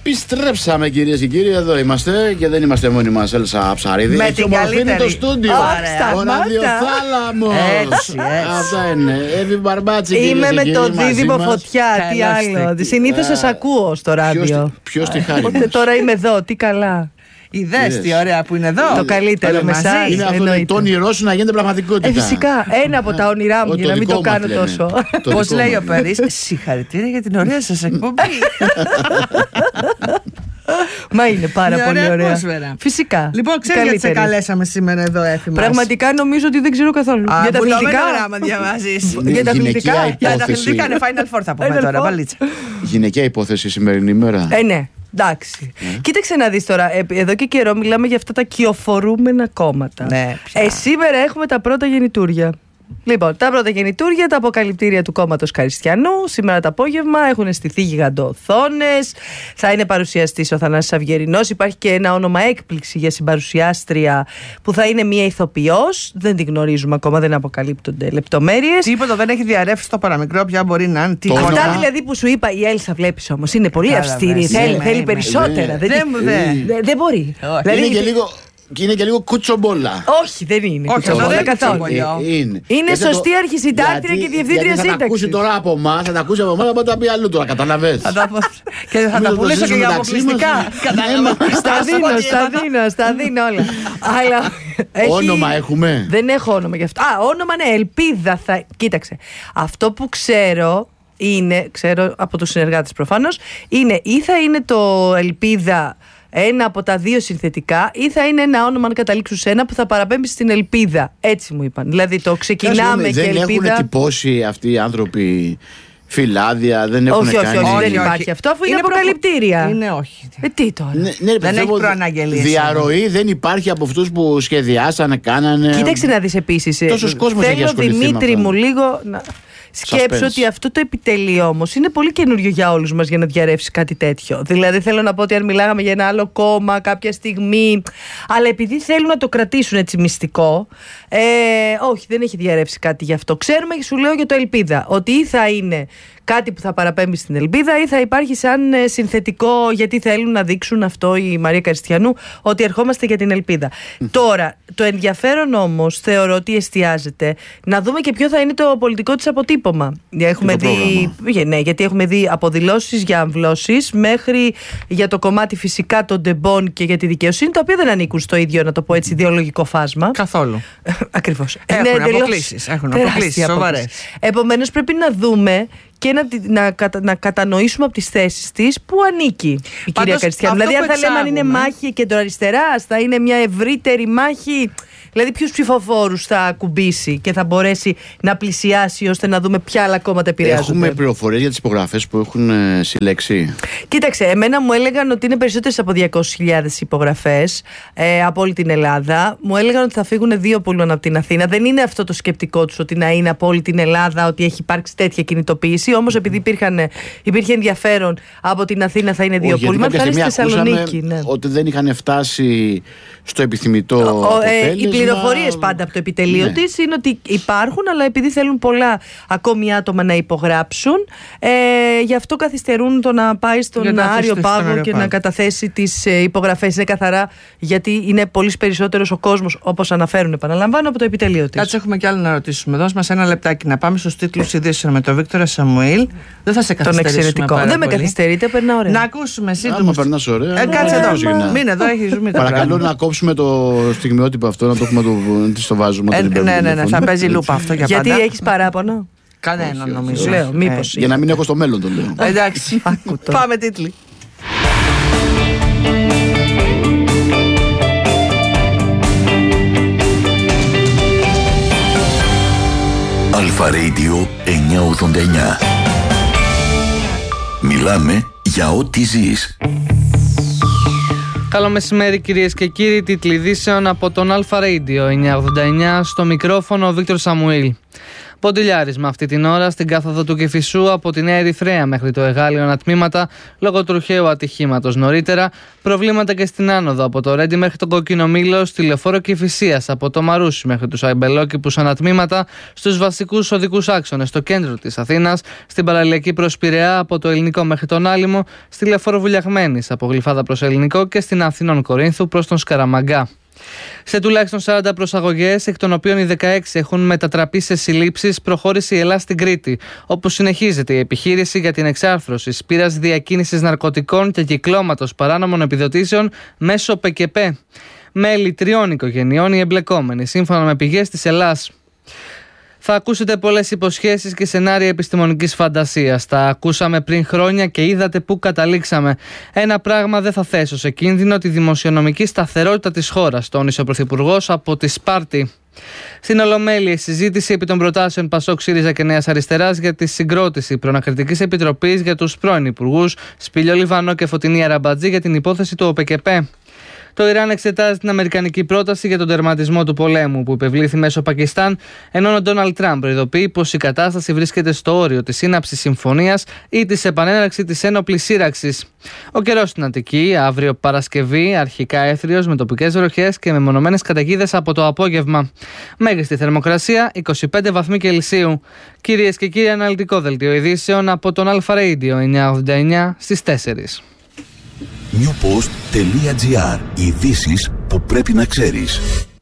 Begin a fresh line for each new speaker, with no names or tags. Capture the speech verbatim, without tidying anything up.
Επιστρέψαμε, κυρίες και κύριοι, εδώ είμαστε και δεν είμαστε μόνοι μας, Έλσα Ψαρίδη.
Με την καλύτερη.
Το στούντιο. Ο ραδιοθάλαμος.
Έτσι, έτσι.
Αυτά είναι. Εύη Μπαρμπάτση.
Είμαι με το δίδυμο Φωτιά. Τι άλλο. Συνήθως σας ακούω στο ράδιο.
Ποιος τη χάρη.
Οπότε τώρα είμαι εδώ. Τι καλά.
Ιδέες, τι ωραία που είναι εδώ.
Το καλύτερο με εσάς.
Είναι αυτό το όνειρό σου να γίνεται πραγματικότητα.
Ε, φυσικά. Ένα από τα όνειρά μου, για να μην το κάνω τόσο.
Πώς λέει ο Περής, συγχαρητήρια για την ωραία σας εκπομπή.
Μα είναι πάρα πολύ ωραία.
Ατμόσφαιρα.
Φυσικά.
Λοιπόν, ξέρεις γιατί σε καλέσαμε σήμερα εδώ, Έφη μας?
Πραγματικά νομίζω ότι δεν ξέρω καθόλου.
Α,
για τα αθλητικά.
γράμμα διαβάζεις.
Για τα αθλητικά.
Για τα αθλητικά είναι Final Four, θα πούμε τώρα, βαλίτσα.
Γυναικεία υπόθεση σημερινή ημέρα.
Ε, ναι. Εντάξει. Mm. Κοίταξε να δεις τώρα, εδώ και καιρό μιλάμε για αυτά τα κυοφορούμενα κόμματα.
Ναι,
ε, σήμερα έχουμε τα πρώτα γεννητούρια. Λοιπόν, τα πρώτα γεννητούρια, τα αποκαλυπτήρια του κόμματος Καριστιανού. Σήμερα το απόγευμα έχουν στηθεί γιγαντοοθόνες. Θα είναι παρουσιαστής ο Θανάσης Αυγερινός. Υπάρχει και ένα όνομα έκπληξη για συμπαρουσιάστρια που θα είναι μία ηθοποιός. Δεν την γνωρίζουμε ακόμα, δεν αποκαλύπτονται λεπτομέρειες.
Τίποτα δεν έχει διαρρεύσει στο παραμικρό, ποια μπορεί να είναι.
Αυτά όνομα... δηλαδή που σου είπα, η Έλσα βλέπεις όμως, είναι πολύ Άρα, αυστηρή. Θέλει, ναι, θέλει ναι, περισσότερα. Ναι. Δεν,
δεν,
δεν, δεν μπορεί.
Δηλαδή, είναι και λίγο. Και είναι και λίγο κουτσομπόλα.
Όχι, δεν είναι.
Όχι, αυτό δεν
καθόλου.
Ε, είναι
είναι σωστή το... αρχισυντάκτρια και διευθύντρια σύνταξη.
Θα τα ακούσει τώρα από εμάς, θα τα ακούσει από εμάς, θα τα πει αλλού τώρα, καταλαβες.
Και θα τα πουλήσω και για αποκλειστικά.
Στα δίνω, στα δίνω, στα δίνω όλα.
Όνομα έχουμε?
Δεν έχω όνομα γι' αυτό. Α, όνομα ναι, ελπίδα θα. Κοίταξε. Αυτό που ξέρω είναι, ξέρω από τους συνεργάτες προφανώς, είναι ή θα είναι το ελπίδα ένα από τα δύο συνθετικά, ή θα είναι ένα όνομα, αν καταλήξουν σε ένα, που θα παραπέμπει στην ελπίδα. Έτσι μου είπαν. Δηλαδή το ξεκινάμε και
δεν
ελπίδα.
Δεν έχουν τυπώσει αυτοί οι άνθρωποι φυλάδια, δεν έχουν
όχι,
κάνει.
Όχι, όχι, δεν
όχι,
υπάρχει
όχι.
αυτό, αφού είναι,
είναι
αποκαλυπτήρια.
Προ... Είναι όχι.
Ε, τι τώρα.
Ναι, ναι,
δεν έχει προαναγγελίες.
Διαρροή δεν υπάρχει από αυτούς που σχεδιάσανε, κάνανε.
Κοίταξε να δεις επίσης.
Τόσος κόσμος έχει ασχοληθεί.
Θέλω, Δημήτρη μου, λίγο να σκέψω ότι αυτό το επιτελείο όμως είναι πολύ καινούριο για όλους μας για να διαρρεύσει κάτι τέτοιο. Δηλαδή θέλω να πω ότι αν μιλάγαμε για ένα άλλο κόμμα κάποια στιγμή, αλλά επειδή θέλουν να το κρατήσουν έτσι μυστικό, ε, όχι, δεν έχει διαρρεύσει κάτι γι' αυτό. Ξέρουμε, σου λέω για το Ελπίδα, ότι ή θα είναι κάτι που θα παραπέμπει στην Ελπίδα ή θα υπάρχει σαν συνθετικό, γιατί θέλουν να δείξουν αυτό η Μαρία Καριστιανού, ότι ερχόμαστε για την Ελπίδα. Mm. Τώρα, το ενδιαφέρον όμως θεωρώ ότι εστιάζεται να δούμε και ποιο θα είναι το πολιτικό της αποτύπωμα. Έχουμε
το
δει, ναι, γιατί έχουμε δει από δηλώσεις για αμβλώσεις μέχρι για το κομμάτι φυσικά των ντεμπών και για τη δικαιοσύνη, τα οποία δεν ανήκουν στο ίδιο, να το πω έτσι, ιδεολογικό φάσμα.
Καθόλου.
Ακριβώς.
Έχουν αποκλήσεις. Έχουν αποκλήσεις σοβαρές.
Επομένως πρέπει να δούμε και να, να, κατα, να κατανοήσουμε από τις θέσεις της που ανήκει η Πάντως, κυρία Καριστιανού. Δηλαδή, αν θα λέμε αν είναι μάχη κεντροαριστεράς, θα είναι μια ευρύτερη μάχη. Δηλαδή, ποιους ψηφοφόρους θα ακουμπήσει και θα μπορέσει να πλησιάσει ώστε να δούμε ποια άλλα κόμματα επηρεάζονται.
Έχουμε πληροφορίες για τις υπογραφές που έχουν ε, συλλέξει?
Κοίταξε, εμένα μου έλεγαν ότι είναι περισσότερες από διακόσιες χιλιάδες υπογραφές ε, από όλη την Ελλάδα. Μου έλεγαν ότι θα φύγουν δύο πουλών από την Αθήνα. Δεν είναι αυτό το σκεπτικό τους ότι να είναι από όλη την Ελλάδα, ότι έχει υπάρξει τέτοια κινητοποίηση. Όμως, επειδή υπήρχαν, υπήρχε ενδιαφέρον από την Αθήνα, θα είναι δύο πουλών. Θα είναι στη Θεσσαλονίκη. Ναι.
Ότι δεν είχαν φτάσει στο επιθυμητό ο, αποτέλεσμα.
Ε, οι πληροφορίες πάντα από το επιτελείο ναι. της είναι ότι υπάρχουν, αλλά επειδή θέλουν πολλά ακόμη άτομα να υπογράψουν, ε, γι' αυτό καθυστερούν το να πάει στον Άριο Πάγο και να καταθέσει τις υπογραφές. Είναι καθαρά γιατί είναι πολύ περισσότερος ο κόσμος, όπως αναφέρουν, επαναλαμβάνω, από το επιτελείο της.
Κάτσε, έχουμε κι άλλο να ρωτήσουμε. Δώσ' μας ένα λεπτάκι να πάμε στους τίτλους ειδήσεων με τον Βίκτορα Σαμουήλ. Δεν θα σε καθυστερήσουμε.
Τον Δεν με καθυστερείτε, περνά ωραία.
Να ακούσουμε σύντομα.
Άμα περνάς ωραία.
Ε, κάτσε εδώ. Μην εδώ, έχεις ζουμί.
Παρακαλώ να κόψουμε το στιγμιότυπο αυτό, να το έχουμε το βάζουμε.
Ε, ναι, ναι, ναι, θα παίζει λούπα αυτό για πάντα.
Γιατί έχεις παράπονο?
Κανένα νομίζω.
Λέω, μήπως.
Για να μην έχω στο μέλλον το λέω.
Εντάξει, πάμε τίτλοι.
Αλφα Radio εννιακόσια ογδόντα εννιά. Μιλάμε για ό,τι ζεις.
Καλό μεσημέρι κυρίες και κύριοι, τίτλοι ειδήσεων από τον Αλφα Radio εννιακόσια ογδόντα εννιά, στο μικρόφωνο ο Βίκτορ Σαμουήλ. Ποντιλιάρισμα αυτή την ώρα στην κάθοδο του Κηφισού από τη Νέα Ερυθρέα μέχρι το Εγάλιο ανατμήματα λόγω τροχαίου ατυχήματος νωρίτερα. Προβλήματα και στην άνοδο από το Ρέντι μέχρι τον Κόκκινο Μήλο, στη λεωφόρο Κηφισίας από το Μαρούσι μέχρι τους Αεμπελόκηπους ανατμήματα, στους βασικούς οδικούς άξονες στο κέντρο της Αθήνας, στην παραλιακή προς Πειραιά από το Ελληνικό μέχρι τον Άλυμο, στη λεωφόρο Βουλιαγμένης από Γλυφάδα προς Ελληνικό και στην Αθήνων Κορίνθου προς τον Σκαραμαγκά. Σε τουλάχιστον σαράντα προσαγωγές, εκ των οποίων οι δεκαέξι έχουν μετατραπεί σε συλλήψεις, προχώρησε η Ελλάδα στην Κρήτη, όπου συνεχίζεται η επιχείρηση για την εξάρθρωση σπήρας διακίνησης ναρκωτικών και κυκλώματος παράνομων επιδοτήσεων μέσω ΠΚΠ. Μέλη τριών οικογενειών οι εμπλεκόμενοι, σύμφωνα με πηγές της Ελλάς. Θα ακούσετε πολλές υποσχέσεις και σενάρια επιστημονικής φαντασίας. Τα ακούσαμε πριν χρόνια και είδατε πού καταλήξαμε. Ένα πράγμα δεν θα θέσω σε κίνδυνο: τη δημοσιονομική σταθερότητα της χώρας, τόνισε ο Πρωθυπουργός από τη Σπάρτη. Στην Ολομέλεια, η συζήτηση επί των προτάσεων Πασόκ, ΣΥΡΙΖΑ και Νέας Αριστεράς για τη συγκρότηση προανακριτικής επιτροπής για τους πρώην υπουργούς Σπήλιο Λιβανό και Φωτεινή Αραμπατζή για την υπόθεση του ΟΠΚΠ. Το Ιράν εξετάζει την αμερικανική πρόταση για τον τερματισμό του πολέμου που υπευλήθη μέσω Πακιστάν, ενώ ο Ντόναλντ Τραμπ προειδοποιεί πως η κατάσταση βρίσκεται στο όριο της σύναψης συμφωνίας ή της επανέναρξης της ένοπλης σύραξης. Ο καιρός στην Αττική, αύριο Παρασκευή, αρχικά έθριος με τοπικές βροχές και μεμονωμένες καταιγίδες από το απόγευμα. Μέγιστη θερμοκρασία είκοσι πέντε βαθμοί Κελσίου. Κυρίες και κύριοι, αναλυτικό δελτίο ειδήσεων από τον Αλφα Radio εννιακόσια ογδόντα εννιά στις τέσσερις.
newpost.gr. Ειδήσεις που πρέπει να ξέρεις.